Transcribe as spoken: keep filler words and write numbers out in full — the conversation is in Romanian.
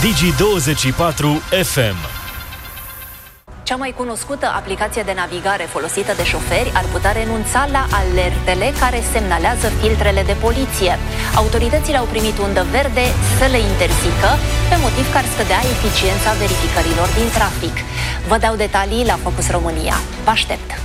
Digi douăzeci și patru F M. Cea mai cunoscută aplicație de navigare folosită de șoferi ar putea renunța la alertele care semnalează filtrele de poliție. Autoritățile au primit undă verde să le interzică, pe motiv că ar scădea eficiența verificărilor din trafic. Vă dau detalii la Focus România. Vă aștept!